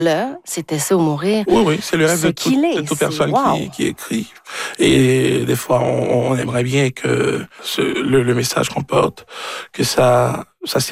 Là, c'était ça ou mourir. Oui, oui, c'est le rêve Ce de qu'il est, toute c'est personne wow. qui écrit. Et des fois, on aimerait bien que le message qu'on porte, que ça